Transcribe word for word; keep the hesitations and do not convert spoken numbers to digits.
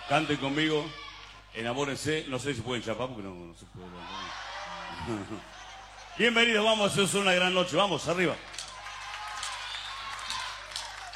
Canten conmigo, enamórense. No sé si pueden chapar porque no, no se puede. Bienvenidos, vamos, eso es una gran noche. Vamos, arriba.